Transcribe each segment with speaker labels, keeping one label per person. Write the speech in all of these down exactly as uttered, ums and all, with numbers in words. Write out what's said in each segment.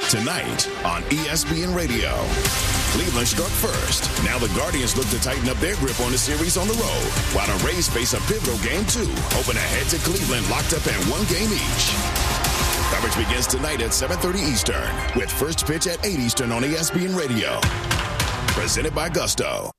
Speaker 1: Tonight on E S P N Radio. Cleveland struck first. Now the Guardians look to tighten up their grip on the series on the road, while the Rays face a pivotal game two, hoping to head to Cleveland locked up at one game each. Coverage begins tonight at seven thirty Eastern, with first pitch at eight Eastern on E S P N Radio. Presented by Gusto.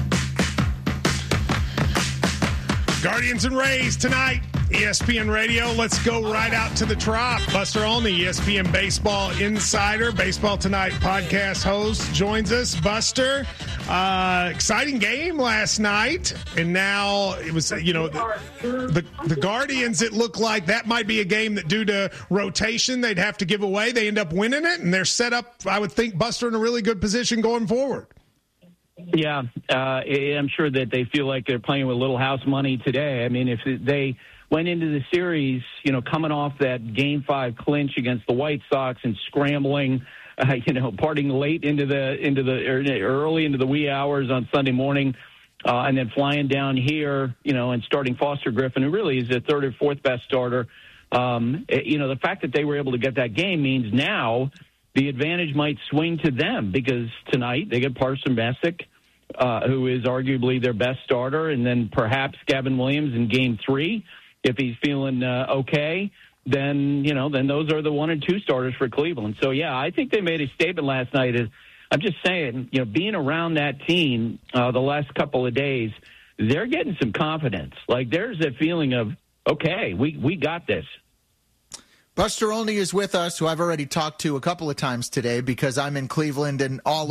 Speaker 2: Guardians and Rays tonight, E S P N Radio. Let's go right out to the Trop. Buster Olney, E S P N Baseball Insider, Baseball Tonight podcast host, joins us. Buster, uh, exciting game last night, and now it was, you know, the, the, the Guardians, it looked like that might be a game that due to rotation they'd have to give away. They end up winning it, and they're set up, I would think, Buster, in a really good position going forward.
Speaker 3: Yeah, uh, I'm sure that they feel like they're playing with little house money today. I mean, if they went into the series, you know, coming off that Game Five clinch against the White Sox and scrambling, uh, you know, parting late into the into the early into the wee hours on Sunday morning, uh, and then flying down here, you know, and starting Foster Griffin, who really is the third or fourth best starter. Um, you know, the fact that they were able to get that game means now the advantage might swing to them, because tonight they get Parson Messick, uh, who is arguably their best starter, and then perhaps Gavin Williams in Game Three. If he's feeling uh, okay, then, you know, then those are the one and two starters for Cleveland. So, yeah, I think they made a statement last night. Is I'm just saying, you know, being around that team uh, the last couple of days, they're getting some confidence. Like, there's a feeling of, okay, we, we got this.
Speaker 4: Buster Olney is with us, who I've already talked to a couple of times today because I'm in Cleveland and all